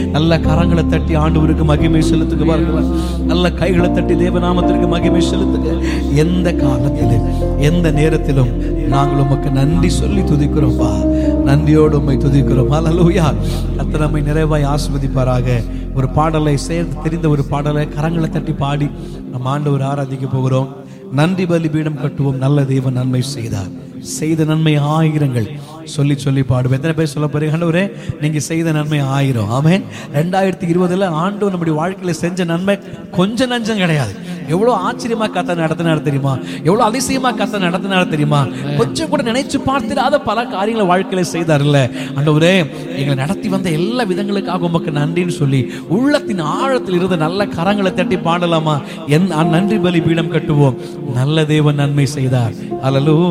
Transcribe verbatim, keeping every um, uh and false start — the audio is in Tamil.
நல்ல கரங்களை தட்டி ஆண்டவருக்கு மகிமை செலுத்துக பாருங்க. நல்ல கைகளை தட்டி தேவநாமத்திற்கு மகிமை செலுத்துக. எந்த காலத்திலும் எந்த நேரத்திலும் நாங்கள் உமக்கு நன்றி சொல்லி துதிக்கிறோம்பா. நன்றியோடு உம்மை துதிக்கிறோம். ஹல்லேலூயா. கர்த்தர் நம்மை நிறைவாய் ஆசீர்வதிப்பாராக. ஒரு பாடலை சேர்ந்து தெரிந்த ஒரு பாடலை கரங்களை தட்டி பாடி நம்ம ஆண்டவர் ஆராதிக்க போகிறோம். நன்றி பலி பீடம் கட்டுவோம், நல்ல தேவன் நன்மை செய்தார், செய்த நன்மை ஆயிரங்கள் சொல்லி சொல்லி பாடுவோம். எத்தனை பேர் சொல்ல போறீங்க? ஆண்டவரே நீங்க செய்த நன்மை ஆயிரம். ஆமென். ரெண்டாயிரத்தி இருபதுல ஆண்டவர் நம்முடைய வாழ்க்கையில செஞ்ச நன்மை கொஞ்சம் நஞ்சம் கிடையாது. எவ்வளவு ஆச்சரியமா கத்த நடத்தினார் தெரியுமா? எவ்வளவு அதிசயமா கத்த நடத்தினார் தெரியுமா? கொஞ்சம் கூட நினைச்சு பார்த்திடாத பல காரியங்களை வாழ்க்கையில செய்தார்ல. ஆண்டவரே எங்களை நடத்தி வந்த எல்லா விதங்களுக்காக உமக்கு நன்றின்னு சொல்லி உள்ளத்தின் ஆழத்தில் இருந்து நல்ல கரங்களை தட்டி பாடலாமா? என் நன்றி பலி பீடம் கட்டுவோம், நல்ல தேவன் நன்மை செய்தார். அல்லேலூயா.